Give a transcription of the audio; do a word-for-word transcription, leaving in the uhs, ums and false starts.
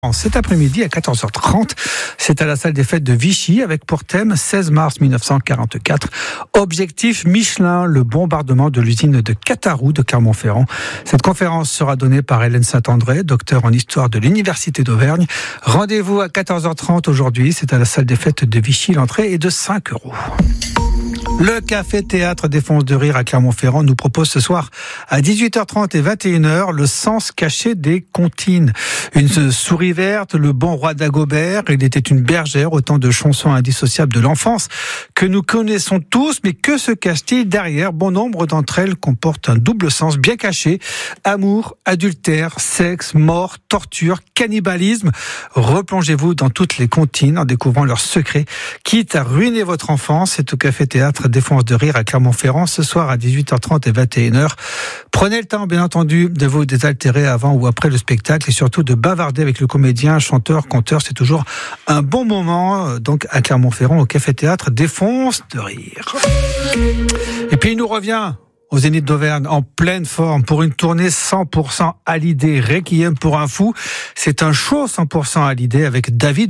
Cet après-midi à quatorze heures trente, c'est à la salle des fêtes de Vichy avec pour thème seize mars mille neuf cent quarante-quatre, objectif Michelin, le bombardement de l'usine de Catarou de Clermont-Ferrand. Cette conférence sera donnée par Hélène Saint-André, docteur en histoire de l'Université d'Auvergne. Rendez-vous à quatorze heures trente aujourd'hui, c'est à la salle des fêtes de Vichy, l'entrée est de cinq euros. Le Café Théâtre Défonce de Rire à Clermont-Ferrand nous propose ce soir à dix-huit heures trente et vingt et une heures le sens caché des comptines. Une souris verte, le bon roi d'Agobert, il était une bergère, autant de chansons indissociables de l'enfance que nous connaissons tous, mais que se cache-t-il derrière? Bon nombre d'entre elles comportent un double sens bien caché. Amour, adultère, sexe, mort, torture, cannibalisme. Replongez-vous dans toutes les comptines en découvrant leurs secrets. Quitte à ruiner votre enfance, c'est au Café Théâtre Défonce de Rire à Clermont-Ferrand ce soir à dix-huit heures trente et vingt et une heures. Prenez le temps, bien entendu, de vous désaltérer avant ou après le spectacle et surtout de bavarder avec le comédien, chanteur, conteur. C'est toujours un bon moment, donc à Clermont-Ferrand au Café Théâtre Défonce de Rire. Et puis il nous revient au Zénith d'Auvergne, en pleine forme, pour une tournée cent pour cent Hallyday, Requiem pour un fou. C'est un show cent pour cent Hallyday avec David